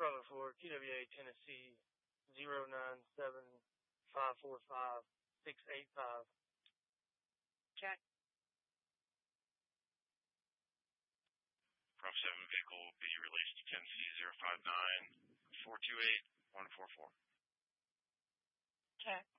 Bravo 4, QWA, Tennessee, 097-545-685. Check. Bravo 7 vehicle will be released to Tennessee 059-428-144. Check.